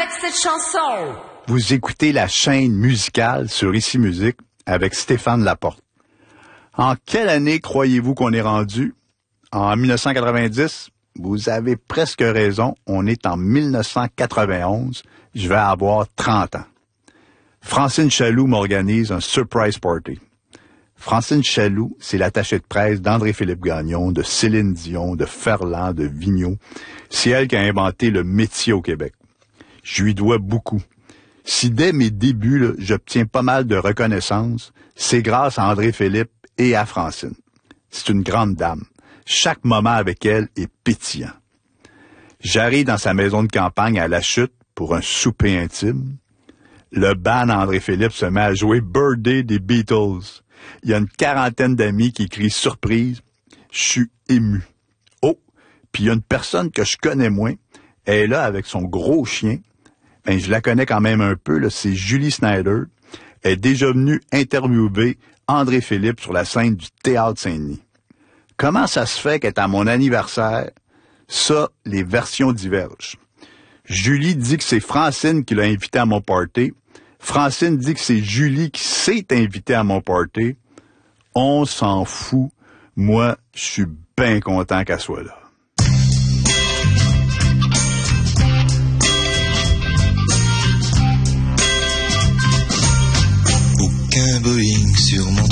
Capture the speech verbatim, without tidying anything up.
avec cette chanson. Vous écoutez la chaîne musicale sur Ici Musique avec Stéphane Laporte. En quelle année croyez-vous qu'on est rendu? En mille neuf cent quatre-vingt-dix? Vous avez presque raison, on est en mille neuf cent quatre-vingt-onze. Je vais avoir trente ans. Francine Chaloux m'organise un surprise party. Francine Chaloux, c'est l'attachée de presse d'André-Philippe Gagnon, de Céline Dion, de Ferland, de Vigneault. C'est elle qui a inventé le métier au Québec. Je lui dois beaucoup. Si dès mes débuts, là, j'obtiens pas mal de reconnaissance, c'est grâce à André-Philippe et à Francine. C'est une grande dame. Chaque moment avec elle est pétillant. J'arrive dans sa maison de campagne à La Chute pour un souper intime. Le band André-Philippe se met à jouer Birthday des Beatles. Il y a une quarantaine d'amis qui crient surprise. Je suis ému. Oh, puis il y a une personne que je connais moins. Elle est là avec son gros chien. Ben, je la connais quand même un peu, là. C'est Julie Snyder. Elle est déjà venue interviewer André-Philippe sur la scène du Théâtre Saint-Denis. Comment ça se fait qu'elle est à mon anniversaire? Ça, les versions divergent. Julie dit que c'est Francine qui l'a invité à mon party. Francine dit que c'est Julie qui s'est invitée à mon party. On s'en fout. Moi, je suis bien content qu'elle soit là. Aucun Boeing sur mon